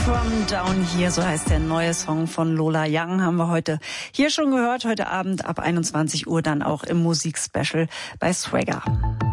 From Down Here, so heißt der neue Song von Lola Young, haben wir heute hier schon gehört. Heute Abend ab 21 Uhr dann auch im Musikspecial bei Swagger.